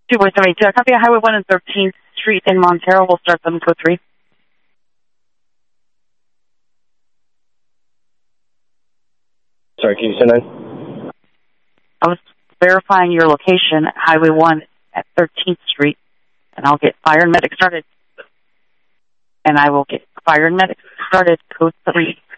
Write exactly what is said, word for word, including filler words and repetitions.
two four seven eight two. Copy Highway one and thirteenth Street in Montero. We'll start seven two three. Sorry, can you say that? I was verifying your location at Highway one at thirteenth Street, and I'll get fire and medic started. And I will get fire and medic started, code three.